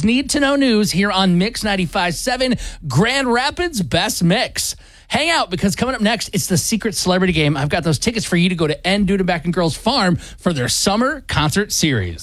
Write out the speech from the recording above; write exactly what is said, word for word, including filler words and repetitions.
It's Need to Know News here on Mix ninety-five point seven, Grand Rapids Best Mix. Hang out, because coming up next, it's the Secret Celebrity Game. I've got those tickets for you to go to N. Dudenback and Girls Farm for their summer concert series.